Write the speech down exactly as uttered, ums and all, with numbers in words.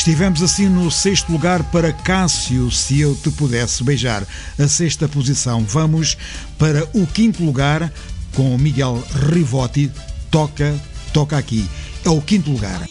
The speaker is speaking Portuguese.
Estivemos assim no sexto lugar para Cássio, Se Eu Te Pudesse Beijar. A sexta posição. Vamos para o quinto lugar com Miguel Rivotti, Toca, Toca Aqui. É o quinto lugar.